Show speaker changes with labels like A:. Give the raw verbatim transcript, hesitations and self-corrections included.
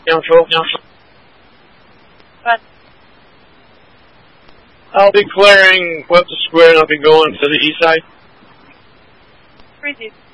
A: Council.
B: But
A: I'll be clearing Webster Square and I'll be going to the east side.
B: Freezy.